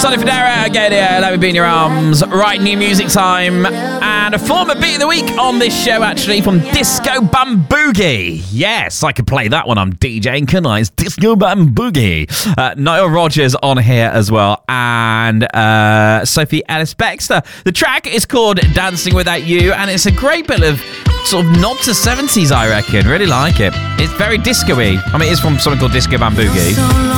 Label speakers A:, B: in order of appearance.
A: Sonny Fodera, get here, let me be in your arms. Right, new music time. And a former beat of the week on this show, actually, from Disco Bamboogie. Yes, I could play that one. I'm DJing, can I? It's Disco Bamboogie. Niall Rodgers on here as well. And Sophie Ellis-Bextor. The track is called Dancing Without You, and it's a great bit of sort of nod to 70s, I reckon. Really like it. It's very disco-y. I mean, it's from something called Disco Bamboogie.